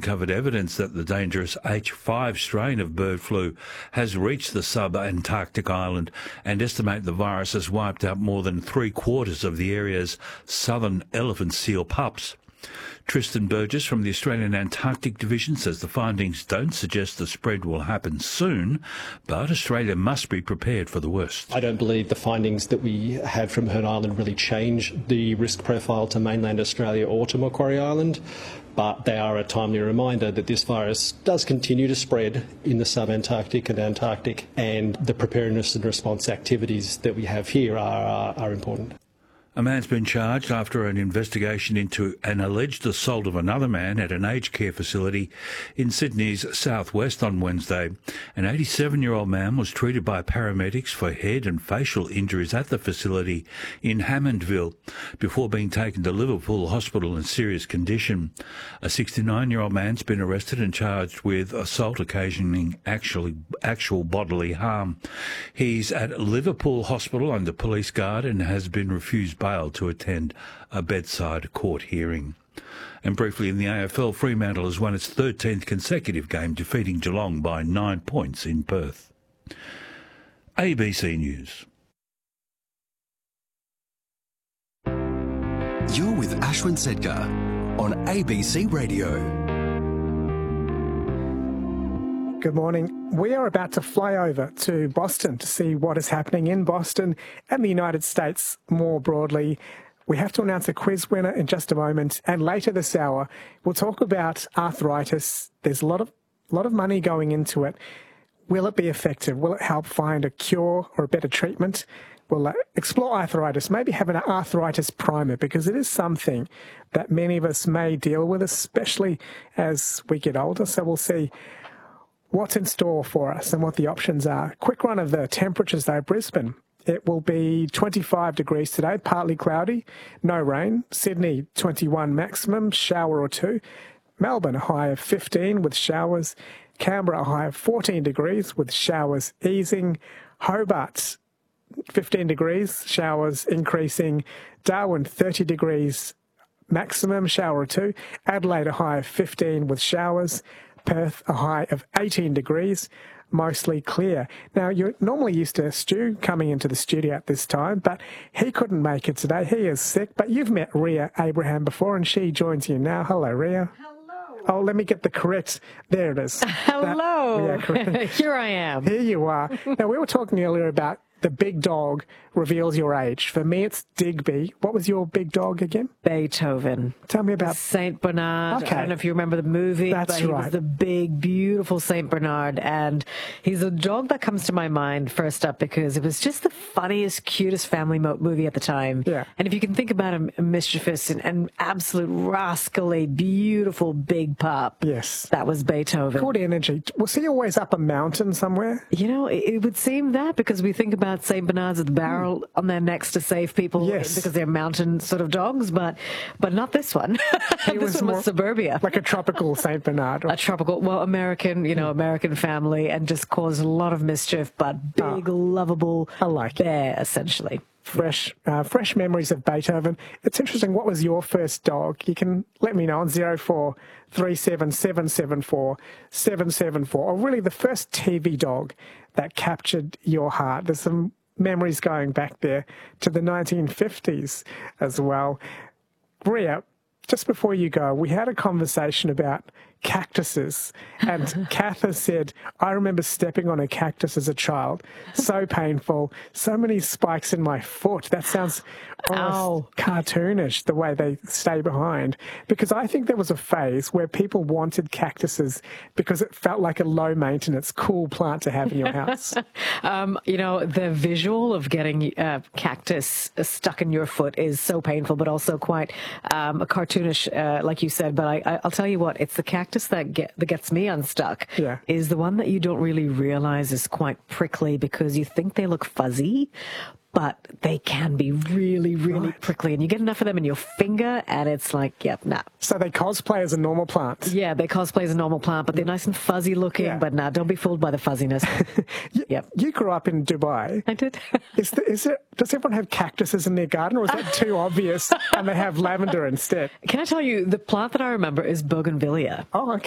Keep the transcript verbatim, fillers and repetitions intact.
uncovered evidence that the dangerous H five strain of bird flu has reached the sub-Antarctic island and estimate the virus has wiped out more than three-quarters of the area's southern elephant seal pups. Tristan Burgess from the Australian Antarctic Division says the findings don't suggest the spread will happen soon, but Australia must be prepared for the worst. I don't believe the findings that we had from Hearn Island really change the risk profile to mainland Australia or to Macquarie Island, but they are a timely reminder that this virus does continue to spread in the sub-Antarctic and Antarctic, and the preparedness and response activities that we have here are, are, are important. A man's been charged after an investigation into an alleged assault of another man at an aged care facility in Sydney's southwest on Wednesday. An eighty-seven-year-old man was treated by paramedics for head and facial injuries at the facility in Hammondville before being taken to Liverpool Hospital in serious condition. A sixty-nine-year-old man's been arrested and charged with assault occasioning actually, actual bodily harm. He's at Liverpool Hospital under police guard and has been refused bail to attend a bedside court hearing. And briefly in the A F L, Fremantle has won its thirteenth consecutive game, defeating Geelong by nine points in Perth. A B C News. You're with Ashwin Sedkar on A B C Radio. Good morning. We are about to fly over to Boston to see what is happening in Boston and the United States more broadly. We have to announce a quiz winner in just a moment, and later this hour we'll talk about arthritis. There's a lot of lot of money going into it. Will it be effective? Will it help find a cure or a better treatment? We'll uh, explore arthritis, maybe have an arthritis primer, because it is something that many of us may deal with, especially as we get older. So we'll see what's in store for us and what the options are. Quick run of the temperatures though. Brisbane, it will be twenty-five degrees today, partly cloudy, no rain. Sydney, twenty-one maximum, shower or two. Melbourne, a high of fifteen with showers. Canberra, a high of fourteen degrees with showers easing. Hobart, fifteen degrees, showers increasing. Darwin, thirty degrees maximum, shower or two. Adelaide, a high of fifteen with showers. Perth, a high of eighteen degrees, mostly clear. Now, you're normally used to Stu coming into the studio at this time, but he couldn't make it today. He is sick, but you've met Ria Abraham before, and she joins you now. Hello, Ria. Hello. Oh, let me get the correct. There it is. Hello. That, yeah, correct. Here I am. Here you are. Now, we were talking earlier about the big dog reveals your age. For me, it's Digby. What was your big dog again? Beethoven. Tell me about Saint Bernard. Okay. I don't know if you remember the movie, That's but he right. was the big, beautiful Saint Bernard. And he's a dog that comes to my mind first up because it was just the funniest, cutest family mo- movie at the time. Yeah. And if you can think about a, a mischievous and, and absolute rascally, beautiful big pup. Yes. That was Beethoven. Good energy. Was he always up a mountain somewhere? You know, it, it would seem that because we think about Saint Bernards with the barrel mm. on their necks to save people yes. because they're mountain sort of dogs, but but not this one. He this was one more was suburbia. Like a tropical Saint Bernard. A tropical, well, American, you know, mm. American family, and just caused a lot of mischief, but big, oh. lovable I like bear, essentially. Fresh, uh, fresh memories of Beethoven. It's interesting. What was your first dog? You can let me know on zero four three seven seven seven four seven seven four. Or really, the first T V dog that captured your heart. There's some memories going back there to the nineteen fifties as well. Ria, just before you go, we had a conversation about cactuses, and Kath has said, I remember stepping on a cactus as a child. So painful. So many spikes in my foot. That sounds almost Ow. cartoonish, the way they stay behind. Because I think there was a phase where people wanted cactuses because it felt like a low-maintenance, cool plant to have in your house. um, you know, the visual of getting a cactus stuck in your foot is so painful, but also quite um, cartoonish, uh, like you said. But I, I, I'll tell you what, it's the cactus that get that gets me unstuck yeah. is the one that you don't really realize is quite prickly because you think they look fuzzy, but they can be really, really right. prickly. And you get enough of them in your finger, and it's like, yep, nah. So they cosplay as a normal plant? Yeah, they cosplay as a normal plant, but they're nice and fuzzy looking. Yeah. But nah, don't be fooled by the fuzziness. you, yep. you grew up in Dubai. I did. is, the, is it, does everyone have cactuses in their garden, or is that too obvious and they have lavender instead? Can I tell you, the plant that I remember is bougainvillea. Oh, okay.